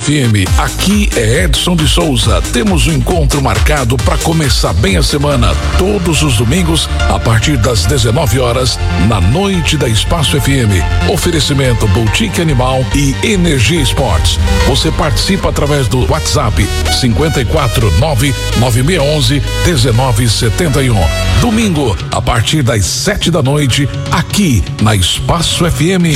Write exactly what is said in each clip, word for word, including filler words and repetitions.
F M, aqui é Edson de Souza. Temos um encontro marcado para começar bem a semana, todos os domingos, a partir das dezenove horas, na noite da Espaço F M. Oferecimento Boutique Animal e Energia Esportes. Você participa através do WhatsApp cinquenta e quatro, nove nove seis onze, dezenove setenta e um. Domingo, a partir das sete da noite, aqui na Espaço F M.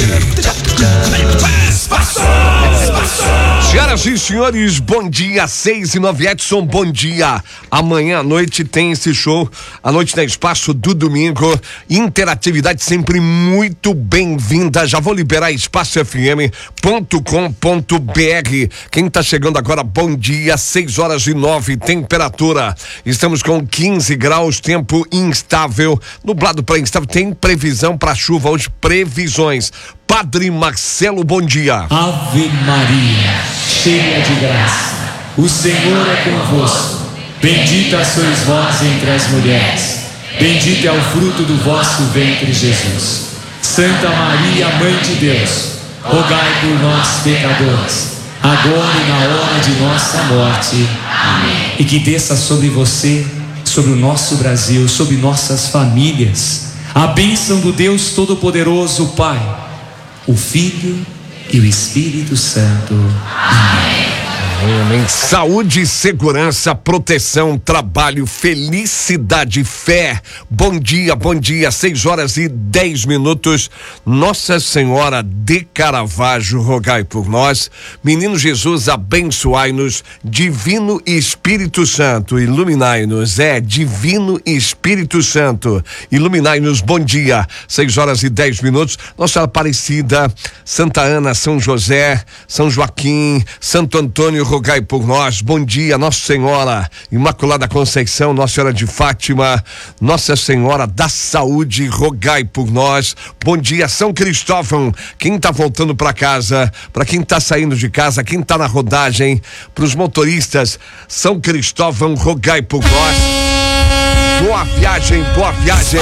Senhoras e senhores, bom dia, seis e nove, Edson, bom dia. Amanhã à noite tem esse show, a noite da Espaço do domingo, interatividade sempre muito bem-vinda. Já vou liberar espaço f m ponto com ponto b r. Quem tá chegando agora, bom dia, seis horas e nove, temperatura, estamos com quinze graus, tempo instável, nublado para instável, tem previsão para chuva hoje, previsões. Padre Marcelo, bom dia. Ave Maria, cheia de graça, o Senhor é convosco. Bendita sois vós entre as mulheres, bendito é o fruto do vosso ventre, Jesus. Santa Maria, Mãe de Deus, rogai por nós, pecadores, agora e na hora de nossa morte. Amém. E que desça sobre você, sobre o nosso Brasil, sobre nossas famílias, a bênção do Deus Todo-Poderoso, Pai, o Filho e o Espírito Santo. Amém. Amém. Saúde, segurança, proteção, trabalho, felicidade, fé. Bom dia, bom dia, seis horas e dez minutos. Nossa Senhora de Caravaggio, rogai por nós. Menino Jesus, abençoai-nos. Divino Espírito Santo, iluminai-nos. É, Divino Espírito Santo, iluminai-nos. Bom dia, seis horas e dez minutos. Nossa Aparecida, Santa Ana, São José, São Joaquim, Santo Antônio, rogai por nós. Bom dia, Nossa Senhora Imaculada Conceição, Nossa Senhora de Fátima, Nossa Senhora da Saúde, rogai por nós. Bom dia, São Cristóvão, quem tá voltando para casa, para quem tá saindo de casa, quem tá na rodagem, para os motoristas, São Cristóvão, rogai por nós. Boa viagem, boa viagem.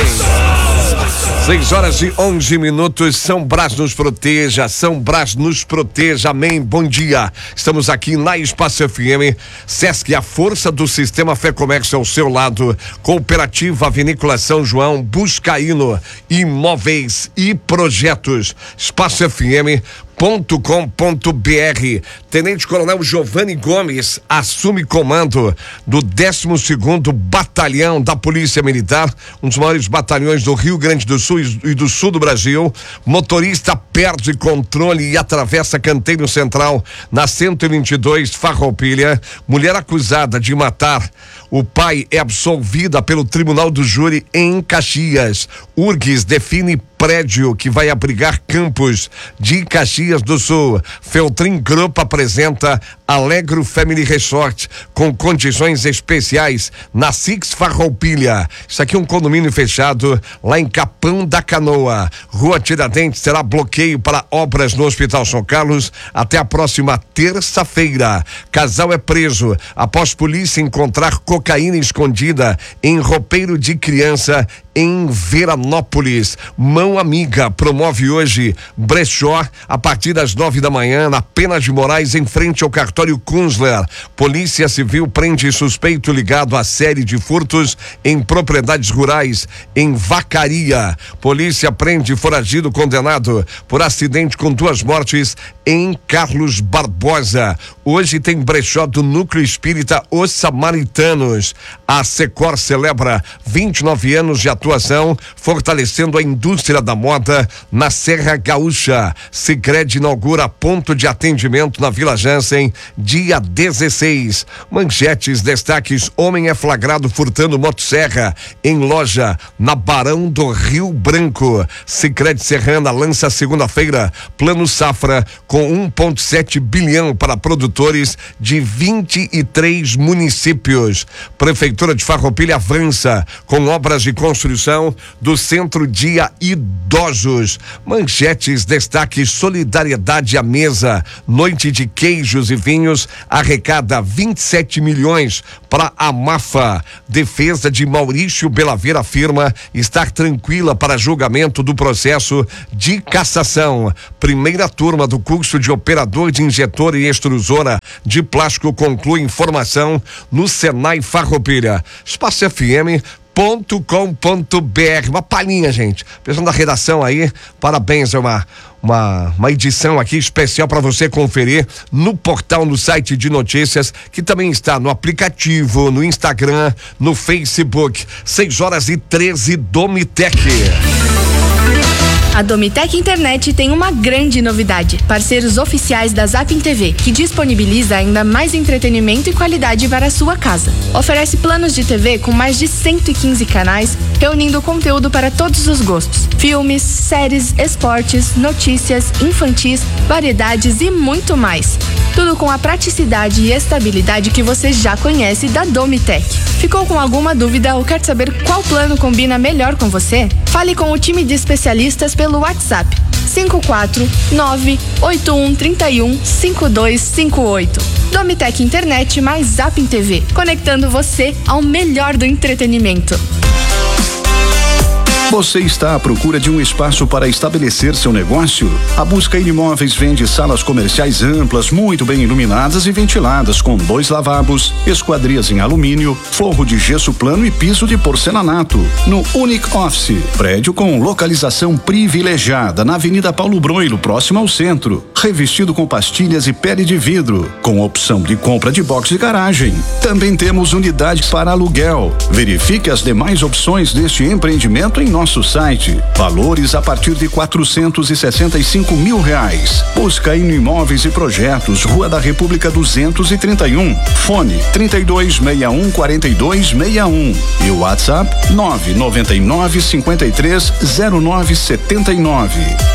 seis horas e onze minutos, São Brás nos proteja, São Brás nos proteja, amém, bom dia. Estamos aqui na Espaço F M, Sesc, a força do sistema Fé Comércio ao seu lado, Cooperativa Vinícola São João, Buscaíno, Imóveis e Projetos, Espaço F M ponto com ponto b r. Tenente Coronel Giovanni Gomes assume comando do décimo segundo Batalhão da Polícia Militar, um dos maiores batalhões do Rio Grande do Sul e do sul do Brasil. Motorista perde controle e atravessa canteiro central na cento e vinte e dois, Farroupilha. Mulher acusada de matar o pai é absolvida pelo Tribunal do Júri em Caxias. U R G S define prédio que vai abrigar campos de Caxias do Sul. Feltrin Group apresenta Alegro Family Resort com condições especiais na Six Farroupilha. Isso aqui é um condomínio fechado lá em Capão da Canoa. Rua Tiradentes terá bloqueio para obras no Hospital São Carlos até a próxima terça-feira. Casal é preso após polícia encontrar cocaína escondida em roupeiro de criança em Veranópolis. Mão Amiga promove hoje brechó a partir das nove da manhã na Pena de Moraes, em frente ao cartório Kunzler. Polícia Civil prende suspeito ligado à série de furtos em propriedades rurais em Vacaria. Polícia prende foragido condenado por acidente com duas mortes em Carlos Barbosa. Hoje tem brechó do Núcleo Espírita Os Samaritanos. A Secor celebra vinte e nove anos de atuação, fortalecendo a indústria da moda na Serra Gaúcha. Sicredi inaugura ponto de atendimento na Vila Jansen, dia dezesseis. Manchetes, destaques: homem é flagrado furtando motosserra em loja na Barão do Rio Branco. Sicredi Serrana lança segunda-feira plano safra com um vírgula sete bilhão para produtores de vinte e três municípios. Prefeitura de Farroupilha avança com obras de construção do Centro Dia Idosos. Manchetes, destaques: solidariedade à mesa, noite de queijos e vinhos, arrecada vinte e sete milhões para a Mafa. Defesa de Maurício Belaveira afirma estar tranquila para julgamento do processo de cassação. Primeira turma do curso de operador de injetor e extrusora de plástico conclui informação no Senai Farroupilha. Espaço F M ponto com ponto b r. Uma palhinha, gente. Pessoal da redação aí, parabéns, é uma, uma, uma edição aqui especial para você conferir no portal, no site de notícias, que também está no aplicativo, no Instagram, no Facebook. seis horas e treze, Domitec. A Domitec Internet tem uma grande novidade. Parceiros oficiais da Zapin T V, que disponibiliza ainda mais entretenimento e qualidade para a sua casa. Oferece planos de T V com mais de cento e quinze canais, reunindo conteúdo para todos os gostos. Filmes, séries, esportes, notícias, infantis, variedades e muito mais. Tudo com a praticidade e estabilidade que você já conhece da Domitec. Ficou com alguma dúvida ou quer saber qual plano combina melhor com você? Fale com o time de especialistas pelo WhatsApp cinco quatro nove oito um três um cinco dois cinco oito. Domitec Internet mais Zapin T V, conectando você ao melhor do entretenimento. Você está à procura de um espaço para estabelecer seu negócio? A Buscair Imóveis vende salas comerciais amplas, muito bem iluminadas e ventiladas, com dois lavabos, esquadrias em alumínio, forro de gesso plano e piso de porcelanato. No Unique Office, prédio com localização privilegiada na Avenida Paulo Broilo, próximo ao centro, revestido com pastilhas e pele de vidro, com opção de compra de box de garagem. Também temos unidades para aluguel. Verifique as demais opções deste empreendimento em nosso site. Valores a partir de quatrocentos e sessenta e cinco mil reais. Buscair Imóveis e Projetos, Rua da República duzentos e trinta e um. Fone trinta e dois sessenta e um, quarenta e dois sessenta e um. E o WhatsApp nove nove nove, cinquenta e três, zero nove setenta e nove.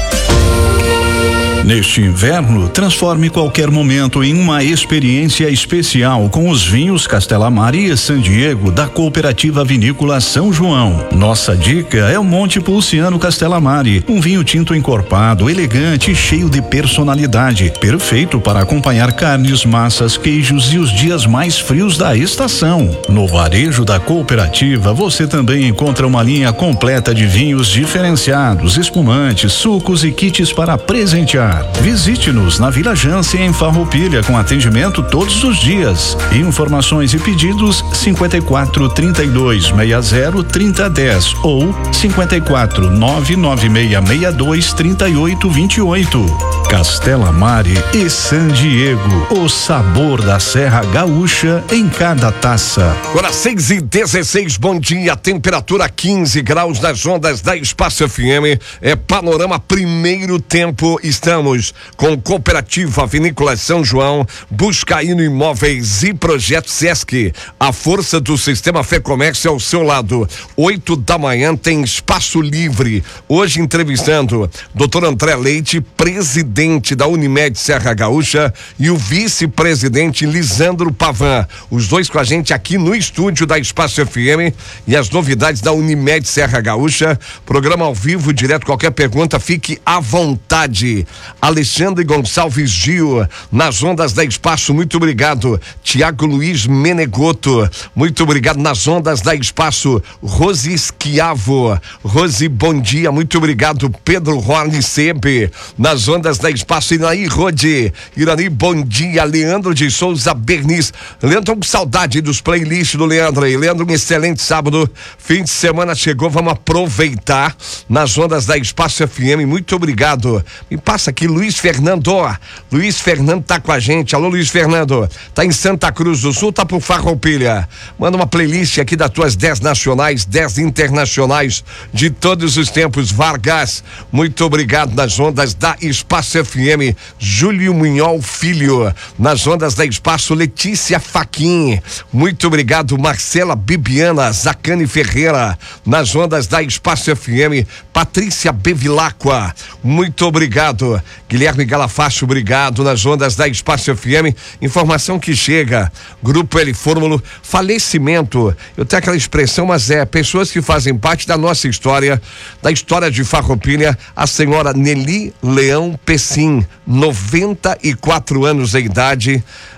Neste inverno, transforme qualquer momento em uma experiência especial com os vinhos Castelamari e San Diego da Cooperativa Vinícola São João. Nossa dica é o Monte Pulciano Castelamari, um vinho tinto encorpado, elegante e cheio de personalidade, perfeito para acompanhar carnes, massas, queijos e os dias mais frios da estação. No varejo da cooperativa, você também encontra uma linha completa de vinhos diferenciados, espumantes, sucos e kits para presentear. Visite-nos na Vila Jansen, em Farroupilha, com atendimento todos os dias. Informações e pedidos cinquenta e quatro, trinta e dois, sessenta, trinta, dez ou cinquenta e quatro, nove nove seis seis dois, trinta e oito, vinte e oito. Castelamari e San Diego, o sabor da Serra Gaúcha em cada taça. Agora seis e dezesseis, bom dia, temperatura quinze graus nas ondas da Espaço F M, é panorama primeiro tempo, estamos com Cooperativa Vinícola São João, Buscair Imóveis e Projeto Sesc, a força do sistema Fé Comércio ao seu lado. Oito da manhã tem espaço livre, hoje entrevistando doutor André Leite, presidente da Unimed Serra Gaúcha, e o vice-presidente Lisandro Pavan, os dois com a gente aqui no estúdio da Espaço F M, e as novidades da Unimed Serra Gaúcha, programa ao vivo, direto, qualquer pergunta, fique à vontade. Alexandre Gonçalves Gil, nas ondas da Espaço, muito obrigado. Tiago Luiz Menegoto, muito obrigado. Nas ondas da Espaço, Rose Esquiavo, Rose, bom dia, muito obrigado. Pedro Horne Sebe, nas ondas da Espaço, Irani Rode, Irani, bom dia. Leandro de Souza Bernis, Leandro, com saudade dos playlists do Leandro aí. Leandro, um excelente sábado, fim de semana chegou, vamos aproveitar nas ondas da Espaço F M, muito obrigado. Me passa aqui Luiz Fernando, Luiz Fernando tá com a gente. Alô, Luiz Fernando, tá em Santa Cruz do Sul, tá por Farroupilha. Manda uma playlist aqui das tuas dez nacionais, dez internacionais de todos os tempos. Vargas, muito obrigado. Nas ondas da Espaço F M, Júlio Munhol Filho, nas ondas da Espaço, Letícia Faquin, muito obrigado. Marcela Bibiana Zacani Ferreira, nas ondas da Espaço F M, Patrícia Bevilacqua, muito obrigado. Guilherme Galafacho, obrigado. Nas ondas da Espaço F M, informação que chega, Grupo L Fórmulo, falecimento, eu tenho aquela expressão, mas é, pessoas que fazem parte da nossa história, da história de Farroupilha, a senhora Nelly Leão Pessim, noventa e quatro anos de idade,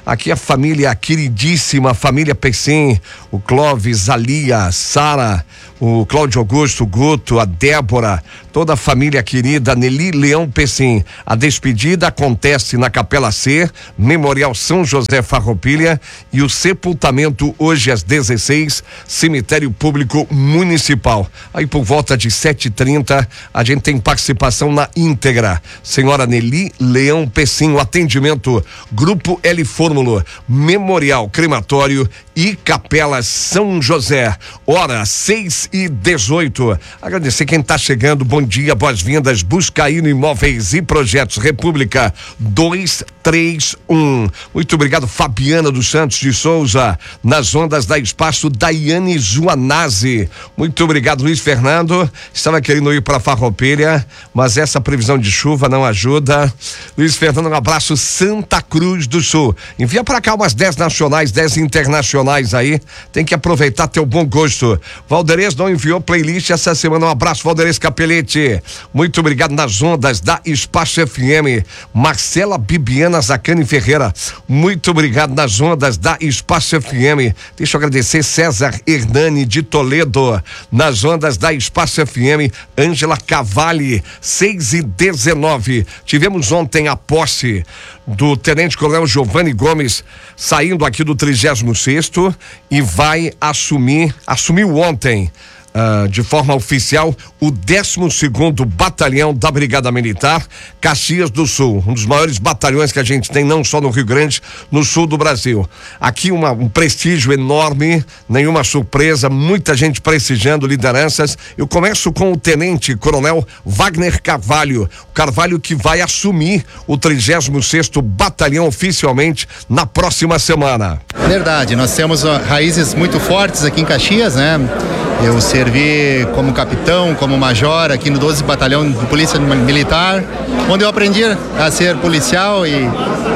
Aqui a família queridíssima, a família Pessim, o Clóvis, a Lia, a Sara, o Cláudio Augusto, o Guto, a Débora, toda a família querida Nelly Leão Pessim. A despedida acontece na Capela C, Memorial São José Farroupilha, e o sepultamento hoje às dezesseis, Cemitério Público Municipal. Aí por volta de sete e trinta, a gente tem participação na íntegra. Senhora Nelly Leão Pessim, o atendimento Grupo L Fórmulo, Memorial Crematório e Capela São José. Hora seis e dezoito. Agradecer quem está chegando. Bom dia, boas-vindas. Buscaíno Imóveis e Projetos República dois três um. Muito obrigado, Fabiana dos Santos de Souza, nas ondas da Espaço, Daiane Zuanazzi. Muito obrigado, Luiz Fernando. Estava querendo ir para Farroupilha, mas essa previsão de chuva não ajuda. Luiz Fernando, um abraço. Santa Cruz do Sul. Envia para cá umas dez nacionais, dez internacionais aí. Tem que aproveitar teu bom gosto. Valderez não enviou playlist essa semana. Um abraço, Valderez Capelete. Muito obrigado, nas ondas da Espaço F M. Marcela Bibiana Zacani Ferreira. Muito obrigado, nas ondas da Espaço F M. Deixa eu agradecer César Hernani de Toledo, nas ondas da Espaço F M. Ângela Cavalli, seis e dezenove. Tivemos ontem a posse do Tenente Coronel Giovanni Gomes, saindo aqui do trigésimo sexto, e vai assumir, assumiu ontem, Uh, de forma oficial, o décimo segundo Batalhão da Brigada Militar, Caxias do Sul, um dos maiores batalhões que a gente tem, não só no Rio Grande, no sul do Brasil. Aqui uma, um prestígio enorme, nenhuma surpresa, muita gente prestigiando lideranças. Eu começo com o Tenente Coronel Wagner Carvalho, o Carvalho que vai assumir o trigésimo sexto Batalhão oficialmente na próxima semana. Verdade, nós temos uh, raízes muito fortes aqui em Caxias, né? Eu servi como capitão, como major aqui no doze Batalhão de Polícia Militar, onde eu aprendi a ser policial e,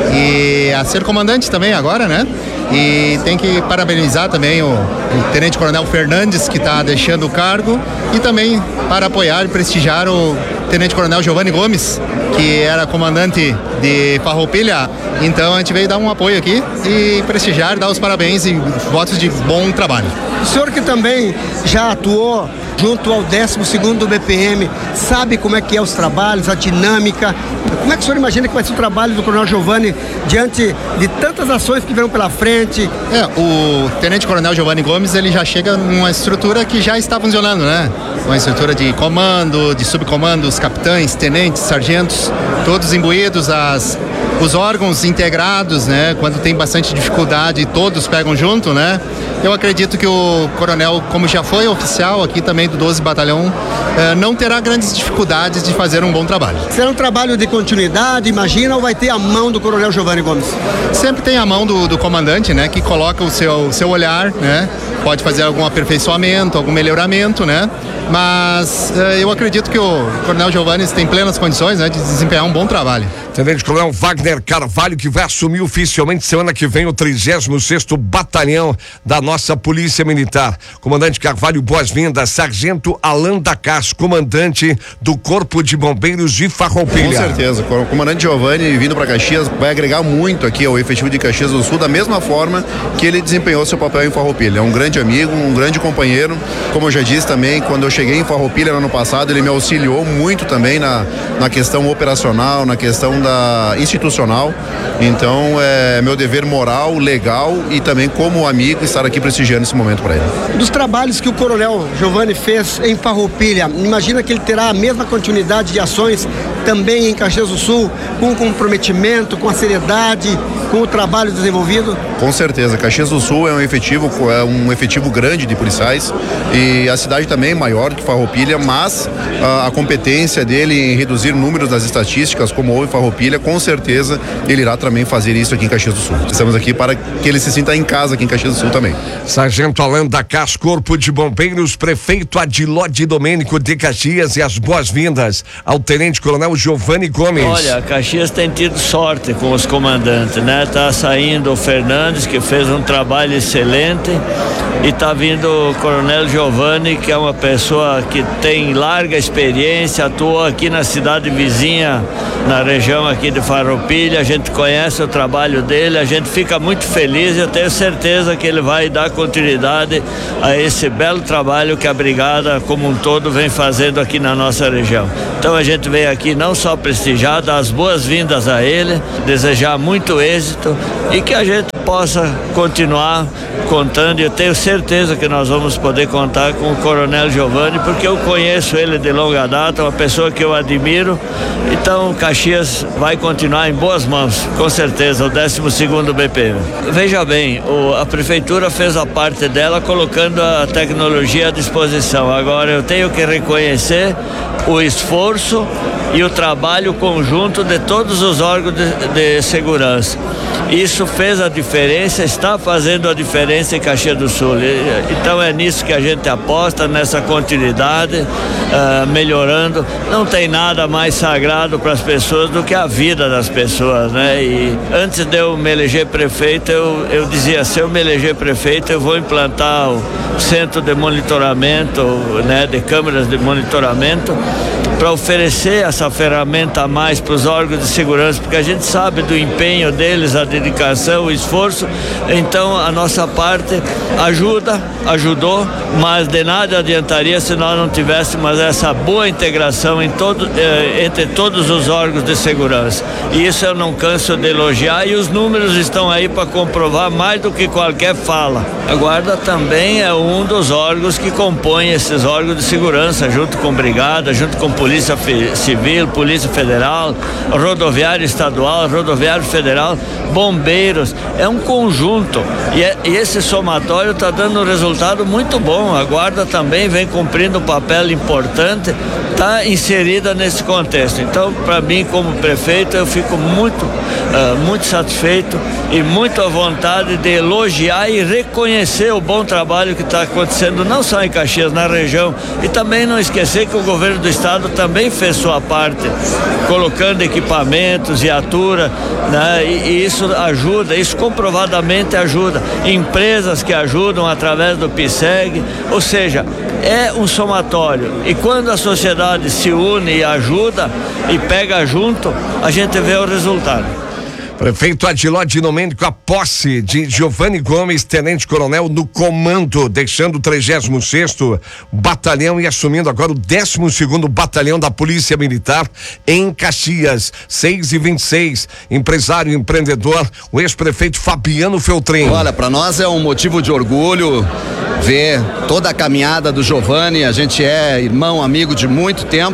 e a ser comandante também agora, né? E tem que parabenizar também o, o Tenente Coronel Fernandes, que está deixando o cargo, e também para apoiar e prestigiar o Tenente Coronel Giovanni Gomes, que era comandante de Farroupilha. Então a gente veio dar um apoio aqui e prestigiar, dar os parabéns e votos de bom trabalho. O senhor que também já atuou junto ao décimo segundo B P M, sabe como é que é os trabalhos, a dinâmica. Como é que o senhor imagina que vai ser o trabalho do Coronel Giovanni diante de tantas ações que virão pela frente? É, o Tenente Coronel Giovanni Gomes, ele já chega numa estrutura que já está funcionando, né? Uma estrutura de comando, de subcomandos, capitães, tenentes, sargentos, todos imbuídos, as, os órgãos integrados, né? Quando tem bastante dificuldade, todos pegam junto, né? Eu acredito que o coronel, como já foi oficial aqui também do doze Batalhão, eh, não terá grandes dificuldades de fazer um bom trabalho. Será um trabalho de continuidade, imagina, ou vai ter a mão do Coronel Giovanni Gomes? Sempre tem a mão do, do comandante, né? Que coloca o seu, seu olhar, né? Pode fazer algum aperfeiçoamento, algum melhoramento, né? Mas eh, eu acredito que o Coronel Giovanni tem plenas condições, né? De desempenhar um bom trabalho. Tenente Coronel Wagner Carvalho, que vai assumir oficialmente semana que vem o trigésimo sexto Batalhão da nossa Polícia Militar. Comandante Carvalho, boas-vindas. Sargento Alan Dacas, comandante do Corpo de Bombeiros de Farroupilha. Com certeza. O comandante Giovanni, vindo para Caxias, vai agregar muito aqui ao efetivo de Caxias do Sul, da mesma forma que ele desempenhou seu papel em Farroupilha. É um grande amigo, um grande companheiro. Como eu já disse também, quando eu cheguei em Farroupilha no ano passado, ele me auxiliou muito também na, na questão operacional, na questão da institucional. Então é meu dever moral, legal e também como amigo estar aqui prestigiando esse momento para ele. Dos trabalhos que o Coronel Giovanni fez em Farroupilha, imagina que ele terá a mesma continuidade de ações também em Caxias do Sul, com o comprometimento, com a seriedade, com o trabalho desenvolvido? Com certeza, Caxias do Sul é um efetivo, é um efetivo grande de policiais e a cidade também é maior que Farroupilha, mas a, a competência dele em reduzir números das estatísticas, como houve em Farroupilha, com certeza ele irá também fazer isso aqui em Caxias do Sul. Estamos aqui para que ele se sinta em casa aqui em Caxias do Sul também. Sargento Alan Dacas, Corpo de Bombeiros, Prefeito Adiló de Domênico de Caxias, e as boas-vindas ao Tenente Coronel Giovanni Gomes. Olha, Caxias tem tido sorte com os comandantes, né? Tá saindo o Fernando Fernandes, que fez um trabalho excelente, e está vindo o Coronel Giovanni, que é uma pessoa que tem larga experiência, atuou aqui na cidade vizinha, na região aqui de Farroupilha. A gente conhece o trabalho dele, a gente fica muito feliz, e eu tenho certeza que ele vai dar continuidade a esse belo trabalho que a brigada como um todo vem fazendo aqui na nossa região. Então a gente veio aqui não só prestigiar, dar as boas-vindas a ele, desejar muito êxito e que a gente possa continuar contando, e eu tenho certeza que nós vamos poder contar com o Coronel Giovanni, porque eu conheço ele de longa data, uma pessoa que eu admiro. Então Caxias vai continuar em boas mãos, com certeza, o décimo segundo B P M. Veja bem, o, a prefeitura fez a parte dela colocando a tecnologia à disposição. Agora eu tenho que reconhecer o esforço e o trabalho conjunto de todos os órgãos de, de segurança. Isso fez a diferença, está fazendo a diferença em Caxias do Sul. Então é nisso que a gente aposta, nessa continuidade, uh, melhorando. Não tem nada mais sagrado para as pessoas do que a vida das pessoas, né? E antes de eu me eleger prefeito, eu, eu dizia, se eu me eleger prefeito, eu vou implantar o centro de monitoramento, né, de câmeras de monitoramento, para oferecer essa ferramenta a mais para os órgãos de segurança, porque a gente sabe do empenho deles, a dedicação, o esforço. Então a nossa parte ajuda, ajudou, mas de nada adiantaria se nós não tivéssemos essa boa integração em todo, eh, entre todos os órgãos de segurança. E isso eu não canso de elogiar, e os números estão aí para comprovar mais do que qualquer fala. A Guarda também é um dos órgãos que compõem esses órgãos de segurança, junto com brigada, junto com polícia Polícia Civil, Polícia Federal, Rodoviário Estadual, Rodoviário Federal, Bombeiros. É um conjunto, e, é, e esse somatório está dando um resultado muito bom. A Guarda também vem cumprindo um papel importante, está inserida nesse contexto. Então, para mim, como prefeito, eu fico muito, uh, muito satisfeito e muito à vontade de elogiar e reconhecer o bom trabalho que está acontecendo, não só em Caxias, na região, e também não esquecer que o governo do estado também fez sua parte, colocando equipamentos, viatura, né? E, e isso ajuda, isso comprovadamente ajuda. Empresas que ajudam através do PISEG, ou seja, é um somatório. E quando a sociedade se une e ajuda e pega junto, a gente vê o resultado. Prefeito Adiló de Domênico, a posse de Giovanni Gomes, tenente-coronel, no comando, deixando o trigésimo sexto batalhão e assumindo agora o décimo segundo batalhão da Polícia Militar em Caxias. seis e vinte e seis, empresário, empreendedor, o ex-prefeito Fabiano Feltrin. Olha, para nós é um motivo de orgulho ver toda a caminhada do Giovanni. A gente é irmão, amigo de muito tempo,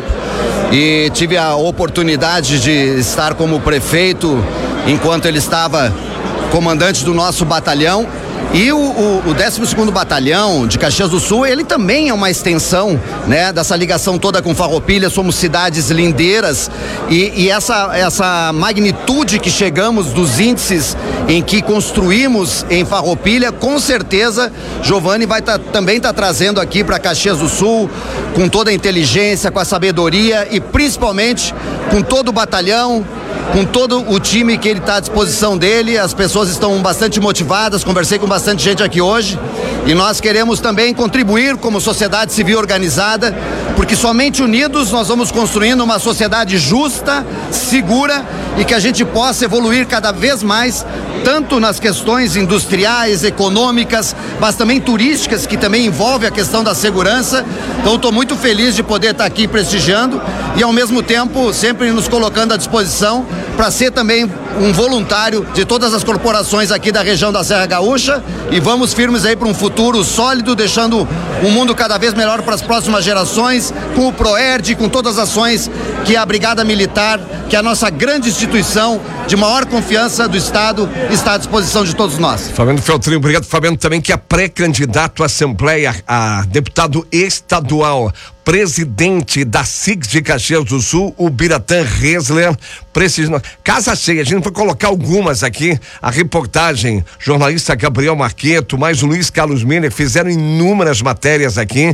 e tive a oportunidade de estar como prefeito enquanto ele estava comandante do nosso batalhão. E o, o, o décimo segundo Batalhão de Caxias do Sul, ele também é uma extensão, né, dessa ligação toda com Farroupilha. Somos cidades lindeiras, e, e essa, essa magnitude que chegamos dos índices em que construímos em Farroupilha, com certeza Giovanni vai tá, também estar tá trazendo aqui para Caxias do Sul, com toda a inteligência, com a sabedoria e principalmente com todo o batalhão, com todo o time que ele está à disposição dele. As pessoas estão bastante motivadas, conversei com bastante gente aqui hoje, e nós queremos também contribuir como sociedade civil organizada, porque somente unidos nós vamos construindo uma sociedade justa, segura, e que a gente possa evoluir cada vez mais, tanto nas questões industriais, econômicas, mas também turísticas, que também envolve a questão da segurança. Então estou muito feliz de poder estar aqui prestigiando e ao mesmo tempo sempre nos colocando à disposição para ser também um voluntário de todas as corporações aqui da região da Serra Gaúcha, e vamos firmes aí para um futuro sólido, deixando um mundo cada vez melhor para as próximas gerações, com o PROERD, com todas as ações que a Brigada Militar, que é a nossa grande instituição de maior confiança do Estado, está à disposição de todos nós. Fabiano Feltrin, obrigado. Fabiano também, que é pré-candidato à Assembleia, a deputado estadual, presidente da S I G de Caxias do Sul, o Biratã Resler, precisando. Casa cheia, a gente vai colocar algumas aqui, a reportagem, jornalista Gabriel Marqueto, mais o Luiz Carlos Miller, fizeram inúmeras matérias aqui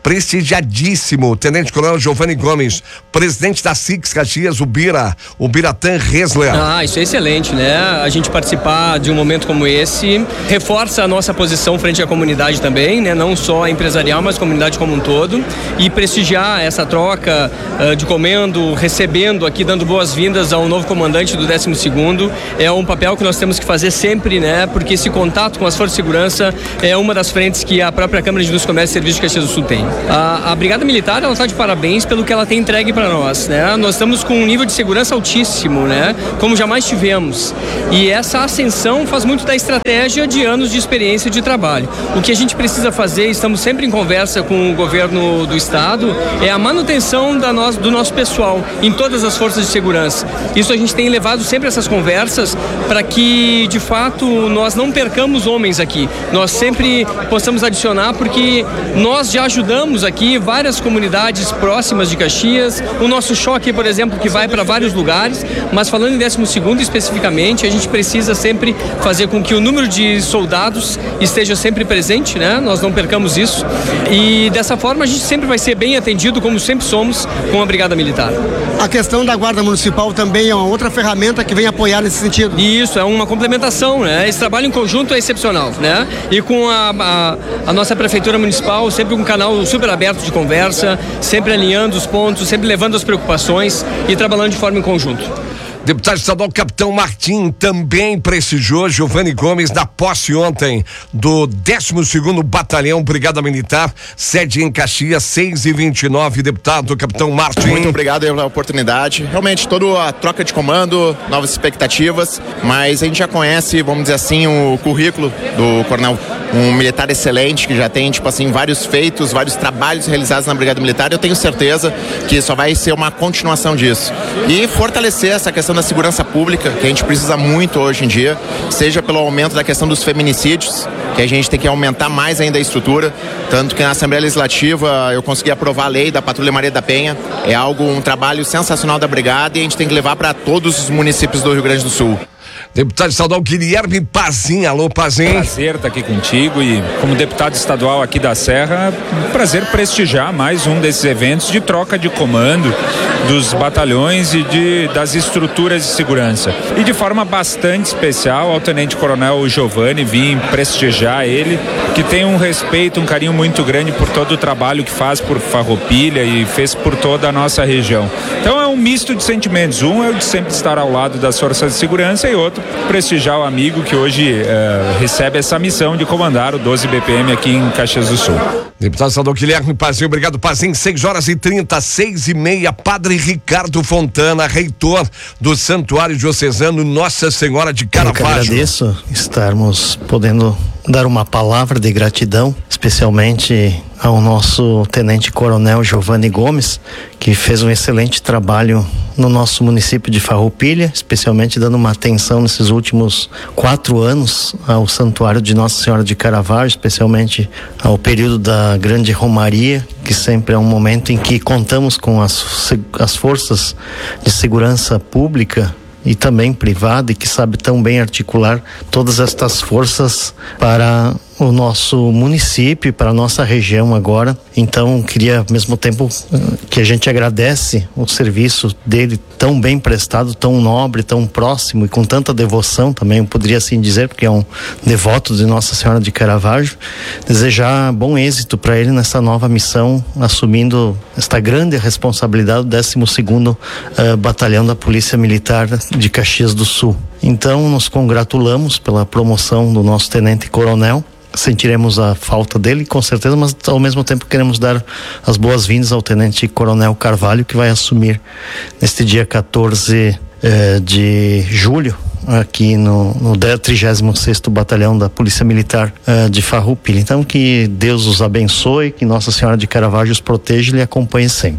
prestigiadíssimo, Tenente Coronel Giovanni Gomes, presidente da S I C Caxias, o Bira, o Biratan Resler. Ah, isso é excelente, né? A gente participar de um momento como esse reforça a nossa posição frente à comunidade também, né? Não só a empresarial, mas a comunidade como um todo, e prestigiar essa troca uh, de comando, recebendo aqui, dando boas-vindas ao novo comandante do décimo segundo, é um papel que nós temos que fazer sempre, né? Porque esse contato com as forças de segurança é uma das frentes que a própria Câmara de Indústria, Comércio e Serviços de Caxias do Sul tem. A, a Brigada Militar, ela está de parabéns pelo que ela tem entregue para nós, né? Nós estamos com um nível de segurança altíssimo, né? Como jamais tivemos. E essa ascensão faz muito da estratégia de anos de experiência de trabalho. O que a gente precisa fazer, estamos sempre em conversa com o governo do estado, é a manutenção da nós, do nosso pessoal em todas as forças de segurança. Isso a gente tem levado sempre essas conversas para que, de fato, nós não percamos homens aqui. Nós sempre possamos adicionar, porque nós já ajudamos aqui várias comunidades próximas de Caxias. O nosso choque, por exemplo, que vai para vários lugares, mas falando em décimo segundo especificamente, a gente precisa sempre fazer com que o número de soldados esteja sempre presente, né? Nós não percamos isso. E dessa forma a gente sempre vai ser bem atendido, como sempre somos, com a Brigada Militar. A questão da Guarda Municipal também é uma outra ferramenta que vem apoiar nesse sentido. Isso, é uma complementação, né? Esse trabalho em conjunto é excepcional, né? E com a, a, a nossa Prefeitura Municipal, sempre com um canal super aberto de conversa, sempre alinhando os pontos, sempre levando as preocupações e trabalhando de forma em conjunto. Deputado estadual Capitão Martim também prestigiou Giovanni Gomes na posse ontem do décimo segundo Batalhão Brigada Militar, sede em Caxias, seis e vinte e nove. Deputado Capitão Martim. Muito obrigado pela oportunidade. Realmente, toda a troca de comando, novas expectativas, mas a gente já conhece, vamos dizer assim, o currículo do coronel, um militar excelente que já tem, tipo assim, vários feitos, vários trabalhos realizados na Brigada Militar. Eu tenho certeza que só vai ser uma continuação disso. E fortalecer essa questão da segurança pública, que a gente precisa muito hoje em dia, seja pelo aumento da questão dos feminicídios, que a gente tem que aumentar mais ainda a estrutura, tanto que na Assembleia Legislativa eu consegui aprovar a lei da Patrulha Maria da Penha. É algo, um trabalho sensacional da Brigada, e a gente tem que levar para todos os municípios do Rio Grande do Sul. Deputado estadual Guilherme Pazin. Alô, Pazin. Prazer estar aqui contigo, e como deputado estadual aqui da Serra, prazer prestigiar mais um desses eventos de troca de comando dos batalhões e de, das estruturas de segurança. E de forma bastante especial ao Tenente Coronel Giovanni, vim prestigiar ele, que tem um respeito, um carinho muito grande por todo o trabalho que faz por Farroupilha e fez por toda a nossa região. Então é um misto de sentimentos. Um é o de sempre estar ao lado das forças de segurança, e outro prestigiar o amigo que hoje uh, recebe essa missão de comandar o doze B P M aqui em Caxias do Sul. Deputado estadual Guilherme Pazin, obrigado, Pazin. seis horas e trinta, seis e meia. Padre Ricardo Fontana, reitor do Santuário Diocesano Nossa Senhora de Caravaggio. Eu que agradeço estarmos podendo dar uma palavra de gratidão, especialmente ao nosso Tenente Coronel Giovanni Gomes, que fez um excelente trabalho no nosso município de Farroupilha, especialmente dando uma atenção nesses últimos quatro anos ao Santuário de Nossa Senhora de Caravaggio, especialmente ao período da Grande Romaria, que sempre é um momento em que contamos com as, as forças de segurança pública e também privada, e que sabe tão bem articular todas estas forças para o nosso município, para a nossa região agora. Então, queria, ao mesmo tempo que a gente agradece o serviço dele tão bem prestado, tão nobre, tão próximo e com tanta devoção também, eu poderia assim dizer, porque é um devoto de Nossa Senhora de Caravaggio, desejar bom êxito para ele nessa nova missão, assumindo esta grande responsabilidade do décimo segundo uh, Batalhão da Polícia Militar de Caxias do Sul. Então, nos congratulamos pela promoção do nosso Tenente Coronel. Sentiremos a falta dele, com certeza, mas ao mesmo tempo queremos dar as boas-vindas ao Tenente Coronel Carvalho, que vai assumir neste dia quatorze eh, de julho, aqui no, no trigésimo sexto Batalhão da Polícia Militar uh, de Farroupilha. Então, que Deus os abençoe, que Nossa Senhora de Caravaggio os proteja e lhe acompanhe sempre.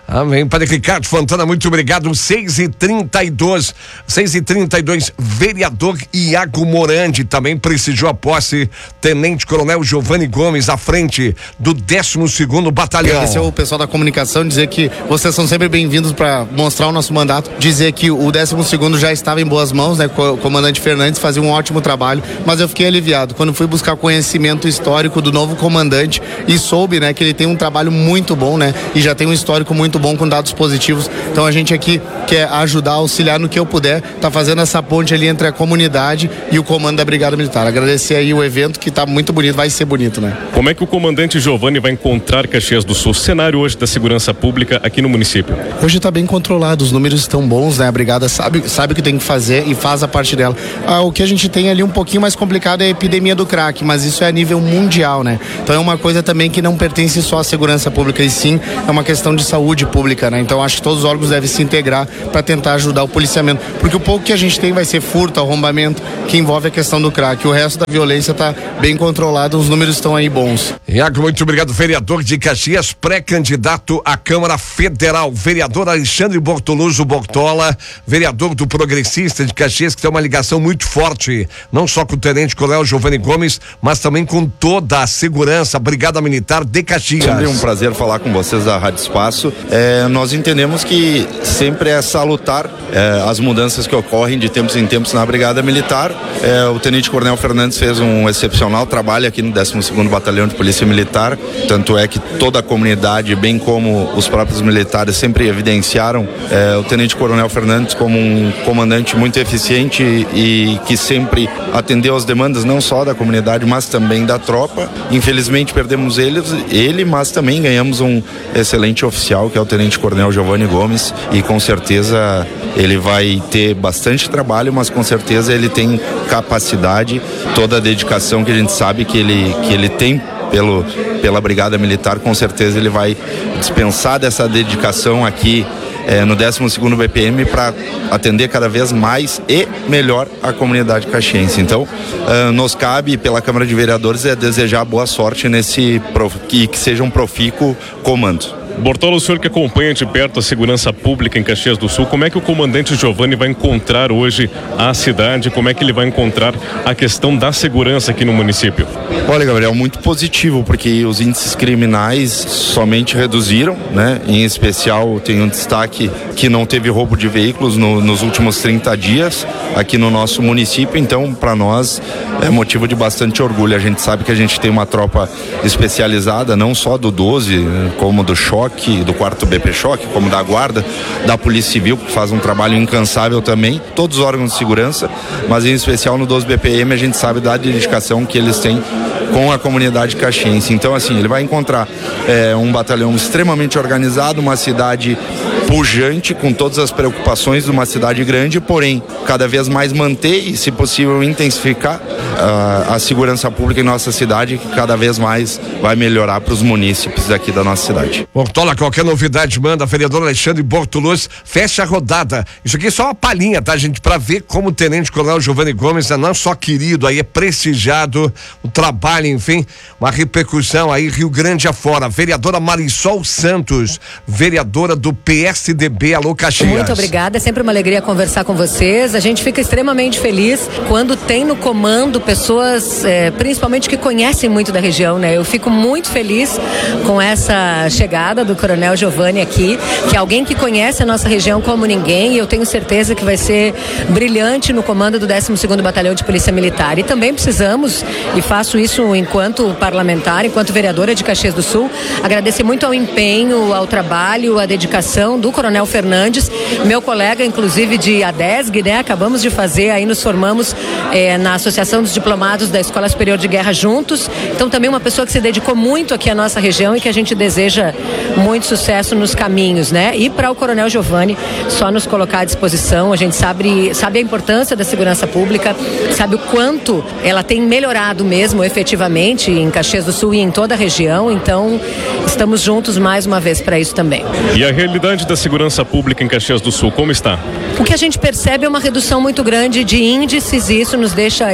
Amém. Padre Ricardo Fontana, muito obrigado. seis e trinta e dois. seis e trinta e dois. Vereador Iago Morandi também prestigiou a posse. Tenente Coronel Giovanni Gomes, à frente do décimo segundo Batalhão. Agradecer ao pessoal da comunicação, dizer que vocês são sempre bem-vindos para mostrar o nosso mandato. Dizer que o décimo segundo já estava em boas mãos, né? O comandante Fernandes fazia um ótimo trabalho, mas eu fiquei aliviado quando fui buscar conhecimento histórico do novo comandante e soube, né, que ele tem um trabalho muito bom, né? E já tem um histórico muito bom com dados positivos. Então a gente aqui quer ajudar, auxiliar no que eu puder, tá fazendo essa ponte ali entre a comunidade e o comando da Brigada Militar. Agradecer aí o evento que tá muito bonito, vai ser bonito, né? Como é que o comandante Giovanni vai encontrar Caxias do Sul? O cenário hoje da segurança pública aqui no município? Hoje tá bem controlado, os números estão bons, né? A Brigada sabe, sabe o que tem que fazer e faz a parte dela. Ah, o que a gente tem ali um pouquinho mais complicado é a epidemia do crack, mas isso é a nível mundial, né? Então é uma coisa também que não pertence só à segurança pública, e sim é uma questão de saúde pública, né? Então acho que todos os órgãos devem se integrar para tentar ajudar o policiamento, porque o pouco que a gente tem vai ser furto, arrombamento, que envolve a questão do crack. O resto da violência está bem controlado, os números estão aí bons. Iago, muito obrigado. Vereador de Caxias, pré-candidato à Câmara Federal, vereador Alexandre Bortoluso Bortola, vereador do Progressista de Caxias, que tem uma ligação muito forte, não só com o Tenente Coronel Giovanni Gomes, mas também com toda a segurança, Brigada Militar de Caxias. Sempre um prazer falar com vocês da Rádio Espaço. É, nós entendemos que sempre é salutar é, as mudanças que ocorrem de tempos em tempos na Brigada Militar. É, o Tenente Coronel Fernandes fez um excepcional trabalho aqui no décimo segundo Batalhão de Polícia Militar, tanto é que toda a comunidade, bem como os próprios militares, sempre evidenciaram é, o Tenente Coronel Fernandes como um comandante muito eficiente e que sempre atendeu às demandas não só da comunidade, mas também da tropa. Infelizmente perdemos ele, ele, mas também ganhamos um excelente oficial, que é o Tenente Coronel Giovanni Gomes, e com certeza ele vai ter bastante trabalho, mas com certeza ele tem capacidade, toda a dedicação que a gente sabe que ele, que ele tem pelo, pela Brigada Militar, com certeza ele vai dispensar dessa dedicação aqui É, no décimo segundo B P M para atender cada vez mais e melhor a comunidade caxiense. Então, uh, nos cabe, pela Câmara de Vereadores, é desejar boa sorte nesse prof... que, que seja um profícuo comando. Bortola, o senhor que acompanha de perto a segurança pública em Caxias do Sul, como é que o comandante Giovanni vai encontrar hoje a cidade, como é que ele vai encontrar a questão da segurança aqui no município? Olha, Gabriel, muito positivo, porque os índices criminais somente reduziram, né? Em especial tem um destaque que não teve roubo de veículos no, nos últimos trinta dias aqui no nosso município, então para nós é motivo de bastante orgulho. A gente sabe que a gente tem uma tropa especializada, não só do doze, como do choque, do quarto B P Choque, como da Guarda, da Polícia Civil, que faz um trabalho incansável também, todos os órgãos de segurança, mas em especial no doze B P M a gente sabe da dedicação que eles têm com a comunidade caxiense. Então, assim, ele vai encontrar é, um batalhão extremamente organizado, uma cidade pujante, com todas as preocupações de uma cidade grande, porém, cada vez mais manter e, se possível, intensificar uh, a segurança pública em nossa cidade, que cada vez mais vai melhorar para os munícipes aqui da nossa cidade. Bortola, qualquer novidade, manda. Vereador Alexandre Bortoluz, fecha a rodada. Isso aqui é só uma palhinha, tá, gente? Para ver como o Tenente Coronel Giovanni Gomes é não só querido, aí é prestigiado, o trabalho, enfim, uma repercussão aí Rio Grande afora. Vereadora Marisol Santos, vereadora do P S D B, alô Caxias. Muito obrigada, é sempre uma alegria conversar com vocês. A gente fica extremamente feliz quando tem no comando pessoas, é, principalmente que conhecem muito da região, né? Eu fico muito feliz com essa chegada do Coronel Giovanni aqui, que é alguém que conhece a nossa região como ninguém, e eu tenho certeza que vai ser brilhante no comando do décimo segundo Batalhão de Polícia Militar. E também precisamos, e faço isso enquanto parlamentar, enquanto vereadora de Caxias do Sul, agradecer muito ao empenho, ao trabalho, à dedicação do Coronel Fernandes, meu colega, inclusive de ADESG, né? Acabamos de fazer, aí nos formamos eh, na Associação dos Diplomados da Escola Superior de Guerra juntos. Então também uma pessoa que se dedicou muito aqui à nossa região e que a gente deseja muito sucesso nos caminhos, né? E para o Coronel Giovanni, só nos colocar à disposição. A gente sabe, sabe a importância da segurança pública, sabe o quanto ela tem melhorado mesmo, efetivamente, em Caxias do Sul e em toda a região. Então, estamos juntos mais uma vez para isso também. E a realidade da segurança pública em Caxias do Sul, como está? O que a gente percebe é uma redução muito grande de índices, e isso nos deixa extremamente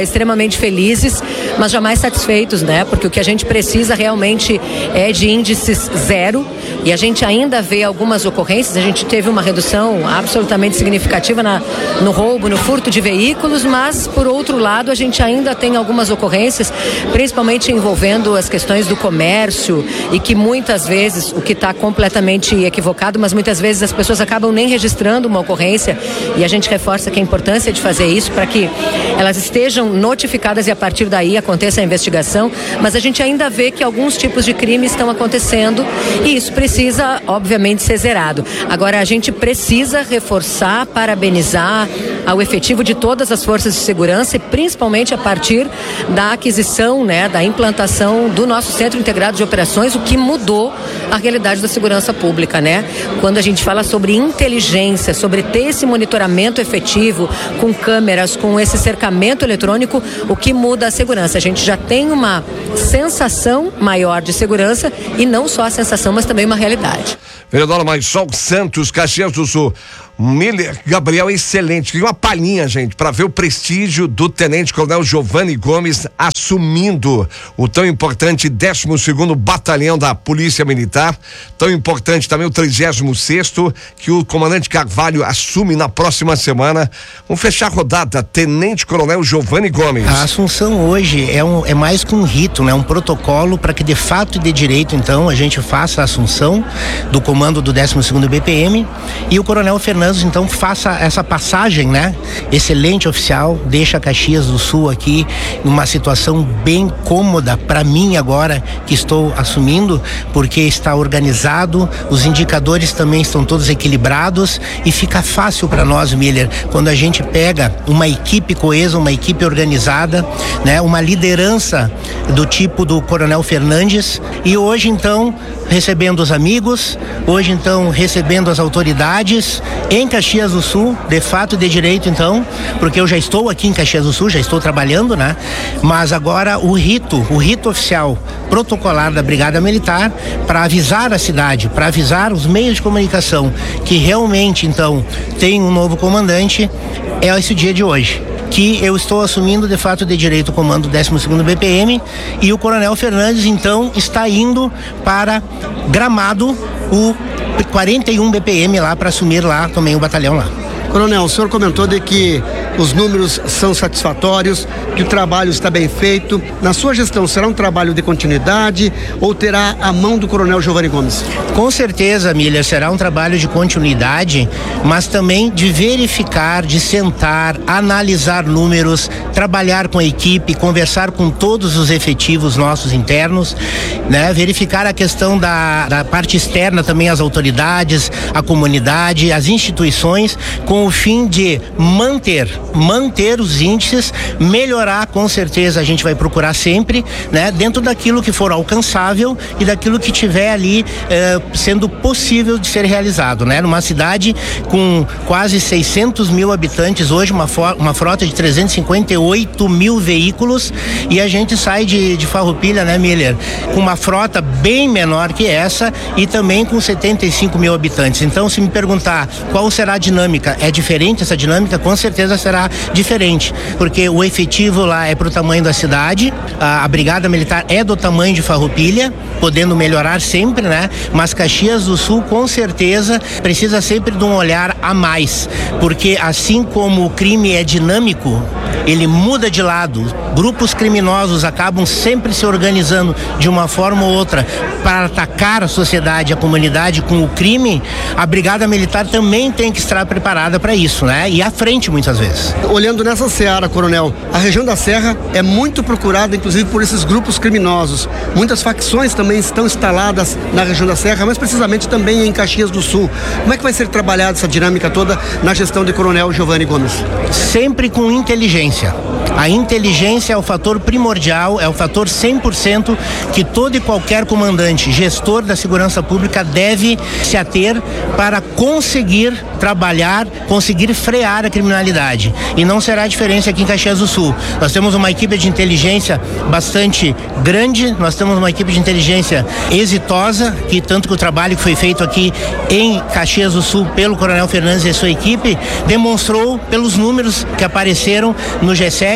extremamente felizes, mas jamais satisfeitos, né? Porque o que a gente precisa realmente é de índices zero, e a gente ainda vê algumas ocorrências. A gente teve uma redução absolutamente significativa na, no roubo, no furto de veículos, mas por outro lado a gente ainda tem algumas ocorrências, principalmente envolvendo as questões do comércio, e que muitas vezes, o que está completamente equivocado, mas muitas vezes as pessoas acabam nem registrando uma ocorrência, e a gente reforça que a importância de fazer isso para que elas estejam notificadas e a partir daí aconteça a investigação. Mas a gente ainda vê que alguns tipos de crimes estão acontecendo, e isso precisa obviamente ser zerado. Agora a gente precisa reforçar, parabenizar ao efetivo de todas as forças de segurança, e principalmente a partir da aquisição, né, da implantação do nosso Centro Integrado de Operações, o que mudou a realidade da segurança pública, né? Quando a gente fala sobre inteligência, sobre ter esse monitoramento efetivo, com câmeras, com esse cercamento eletrônico, o que muda a segurança? A gente já tem uma sensação maior de segurança, e não só a sensação, mas também uma realidade. Vereadora Marisol Santos, Caxias do Sul. Miller Gabriel, excelente. Queria uma palhinha, gente, para ver o prestígio do Tenente Coronel Giovanni Gomes assumindo o tão importante décimo segundo Batalhão da Polícia Militar. Tão importante também o trigésimo sexto, que o comandante Carvalho assume na próxima semana. Vamos fechar a rodada. Tenente Coronel Giovanni Gomes. A assunção hoje é, um, é mais que um rito, né? Um protocolo para que de fato e de direito, então, a gente faça a assunção do comando do décimo segundo B P M, e o Coronel Fernando então faça essa passagem, né? Excelente oficial, deixa Caxias do Sul aqui numa situação bem cômoda para mim agora que estou assumindo, porque está organizado, os indicadores também estão todos equilibrados, e fica fácil para nós, Miller, quando a gente pega uma equipe coesa, uma equipe organizada, né? Uma liderança do tipo do Coronel Fernandes, e hoje então recebendo os amigos, hoje então recebendo as autoridades em Caxias do Sul, de fato e de direito então, porque eu já estou aqui em Caxias do Sul, já estou trabalhando, né? Mas agora o rito, o rito oficial protocolar da Brigada Militar, para avisar a cidade, para avisar os meios de comunicação que realmente então tem um novo comandante, é esse dia de hoje, que eu estou assumindo de fato de direito o comando do décimo segundo B P M, e o Coronel Fernandes então está indo para Gramado, o quarenta e um B P M lá, para assumir lá também o batalhão lá. Coronel, o senhor comentou de que os números são satisfatórios, que o trabalho está bem feito. Na sua gestão, será um trabalho de continuidade ou terá a mão do Coronel Giovanni Gomes? Com certeza, Miller, será um trabalho de continuidade, mas também de verificar, de sentar, analisar números, trabalhar com a equipe, conversar com todos os efetivos nossos internos, né? Verificar a questão da, da parte externa também, as autoridades, a comunidade, as instituições, com o fim de manter, manter os índices, melhorar, com certeza a gente vai procurar sempre, né? Dentro daquilo que for alcançável e daquilo que tiver ali eh, sendo possível de ser realizado, né? Numa cidade com quase seiscentos mil habitantes hoje, uma, uma frota de trezentos e cinquenta e oito mil veículos, e a gente sai de, de Farroupilha, né, Miller, com uma frota bem menor que essa e também com setenta e cinco mil habitantes. Então, se me perguntar qual será a dinâmica, é diferente essa dinâmica? Com certeza será diferente, porque o efetivo lá é pro tamanho da cidade, a, a Brigada Militar é do tamanho de Farroupilha, podendo melhorar sempre, né? Mas Caxias do Sul com certeza precisa sempre de um olhar a mais, porque assim como o crime é dinâmico, ele muda de lado, grupos criminosos acabam sempre se organizando de uma forma ou outra para atacar a sociedade, a comunidade com o crime. A Brigada Militar também tem que estar preparada para isso, né? E à frente muitas vezes. Olhando nessa seara, Coronel, a região da Serra é muito procurada, inclusive por esses grupos criminosos. Muitas facções também estão instaladas na região da Serra, mas precisamente também em Caxias do Sul. Como é que vai ser trabalhada essa dinâmica toda na gestão de Coronel Giovanni Gomes? Sempre com inteligência. A inteligência é o fator primordial, é o fator cem por cento que todo e qualquer comandante, gestor da segurança pública deve se ater para conseguir trabalhar, conseguir frear a criminalidade. E não será a diferença aqui em Caxias do Sul. Nós temos uma equipe de inteligência bastante grande, nós temos uma equipe de inteligência exitosa, que tanto que o trabalho que foi feito aqui em Caxias do Sul pelo Coronel Fernandes e sua equipe demonstrou pelos números que apareceram no G S E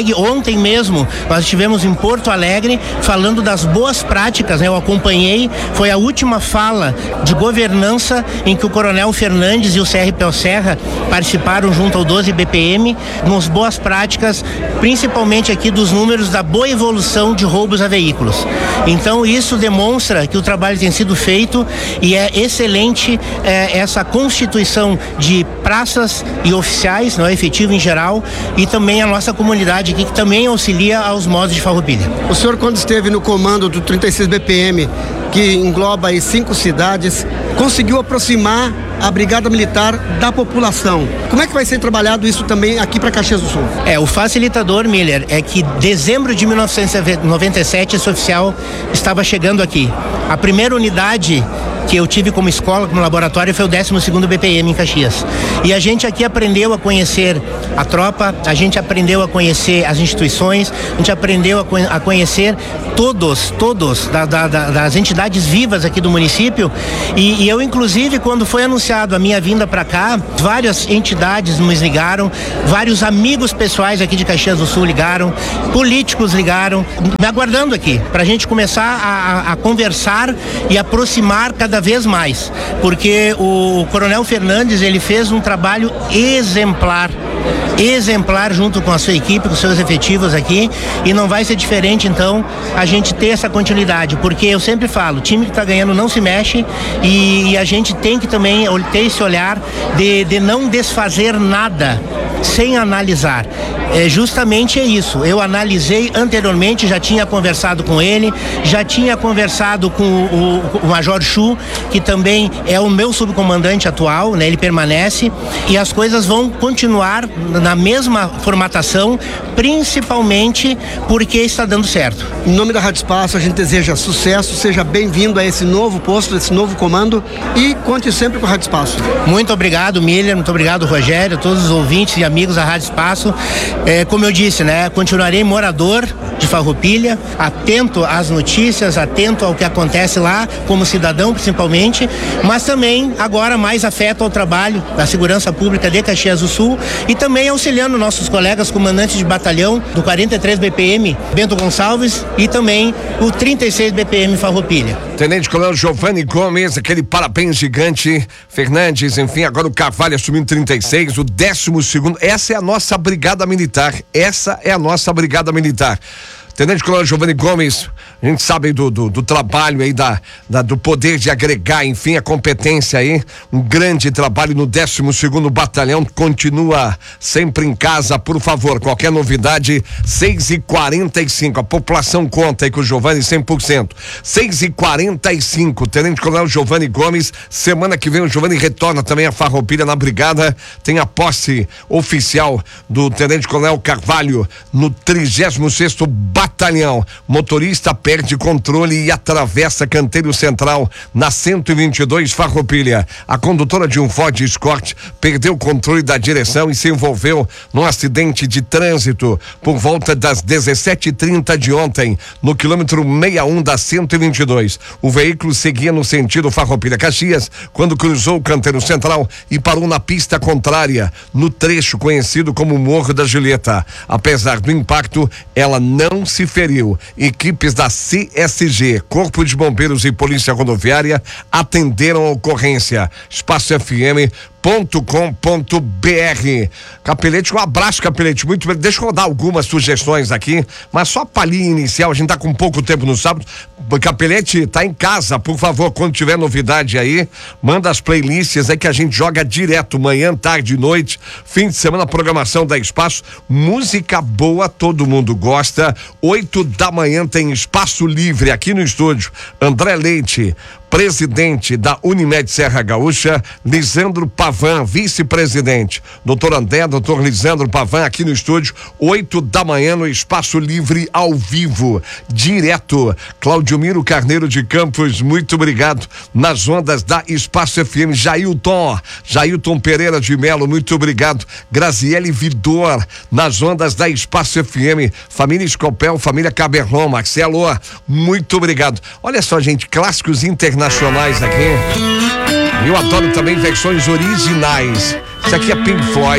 segue. Ontem mesmo nós estivemos em Porto Alegre falando das boas práticas, né? Eu acompanhei, foi a última fala de governança em que o Coronel Fernandes e o C R P O Serra participaram junto ao doze B P M, nos boas práticas, principalmente aqui dos números da boa evolução de roubos a veículos. Então isso demonstra que o trabalho tem sido feito e é excelente é, essa constituição de praças e oficiais, não é efetivo em geral, e também a nossa comunidade aqui que também auxilia aos modos de Farroupilha. O senhor, quando esteve no comando do trinta e seis B P M, que engloba aí cinco cidades, conseguiu aproximar a Brigada Militar da população. Como é que vai ser trabalhado isso também aqui para Caxias do Sul? É, o facilitador, Miller, é que dezembro de mil novecentos e noventa e sete esse oficial estava chegando aqui. A primeira unidade que eu tive como escola, como laboratório, foi o décimo segundo B P M em Caxias. E a gente aqui aprendeu a conhecer a tropa, a gente aprendeu a conhecer as instituições, a gente aprendeu a, co a conhecer todos, todos da, da, da, das entidades vivas aqui do município. E, e eu, inclusive, quando foi anunciado a minha vinda para cá, várias entidades nos ligaram, vários amigos pessoais aqui de Caxias do Sul ligaram, políticos ligaram, me aguardando aqui, para a gente começar a, a, a conversar e aproximar cada vez mais, porque o Coronel Fernandes, ele fez um trabalho exemplar, exemplar junto com a sua equipe, com seus efetivos aqui, e não vai ser diferente então a gente ter essa continuidade, porque eu sempre falo, o time que está ganhando não se mexe e, e a gente tem que também ter esse olhar de, de não desfazer nada sem analisar. É, justamente é isso, eu analisei anteriormente, já tinha conversado com ele, já tinha conversado com o, o, o Major Chu, que também é o meu subcomandante atual, né? Ele permanece e as coisas vão continuar na mesma formatação, principalmente porque está dando certo. Em nome da Rádio Espaço, a gente deseja sucesso, seja bem-vindo a esse novo posto, a esse novo comando e conte sempre com a Rádio Espaço. Muito obrigado, Miller, muito obrigado, Rogério, todos os ouvintes e amigos da Rádio Espaço. É, como eu disse, né, continuarei morador de Farroupilha, atento às notícias, atento ao que acontece lá, como cidadão principalmente, mas também agora mais afeto ao trabalho da segurança pública de Caxias do Sul e também auxiliando nossos colegas comandantes de batalhão do quarenta e três B P M Bento Gonçalves e também o trinta e seis B P M Farroupilha. Tenente Coronel Giovanni Gomes, aquele parabéns gigante, Fernandes, enfim, agora o Carvalho assumindo trinta e seis, o décimo segundo, essa é a nossa brigada militar, essa é a nossa brigada militar. Tenente Coronel Giovanni Gomes, a gente sabe do, do, do trabalho aí, da, da, do poder de agregar, enfim, a competência aí, um grande trabalho no décimo segundo Batalhão, continua sempre em casa, por favor, qualquer novidade, seis e quarenta e cinco, a população conta aí com o Giovanni cem por cento, seis e quarenta e cinco, Tenente Coronel Giovanni Gomes, semana que vem o Giovanni retorna também a Farroupilha na brigada, tem a posse oficial do Tenente Coronel Carvalho no trigésimo sexto Batalhão, motorista perde controle e atravessa canteiro central na cento e vinte e dois Farroupilha. A condutora de um Ford Escort perdeu o controle da direção e se envolveu num acidente de trânsito por volta das dezessete e trinta de ontem, no quilômetro sessenta e um da cento e vinte e dois. O veículo seguia no sentido Farroupilha Caxias quando cruzou o canteiro central e parou na pista contrária, no trecho conhecido como Morro da Julieta. Apesar do impacto, ela não se se feriu. Equipes da C S G, Corpo de Bombeiros e Polícia Rodoviária atenderam a ocorrência. Espaço F M ponto com ponto b r. Capelete, um abraço, Capelete, muito bem. Deixa eu dar algumas sugestões aqui, mas só a palhinha inicial, a gente tá com pouco tempo no sábado. Capelete, tá em casa, por favor, quando tiver novidade aí, manda as playlists aí que a gente joga direto, manhã, tarde, noite, fim de semana, programação da Espaço, música boa, todo mundo gosta. Oito da manhã tem Espaço Livre aqui no estúdio. André Leite, presidente da Unimed Serra Gaúcha, Lisandro Pavan, vice-presidente. Doutor André, doutor Lisandro Pavan, aqui no estúdio, oito da manhã no Espaço Livre, ao vivo, direto. Claudio Miro Carneiro de Campos, muito obrigado. Nas ondas da Espaço F M, Jailton, Jailton Pereira de Melo, muito obrigado. Graziele Vidor, nas ondas da Espaço F M, família Escopel, família Caberlon, Marcelo, muito obrigado. Olha só, gente, clássicos internacionais nacionais aqui. Eu adoro também versões originais. Isso aqui é Pink Floyd.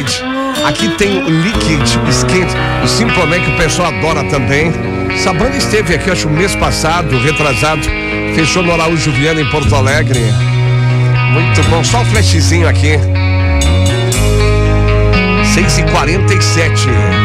Aqui tem o Liquid Skin, o Simple Man, que o pessoal adora também. Essa banda esteve aqui, acho, mês passado, retrasado. Fechou no Araújo Viana, em Porto Alegre. Muito bom, só um flashzinho aqui. seis e quarenta e sete.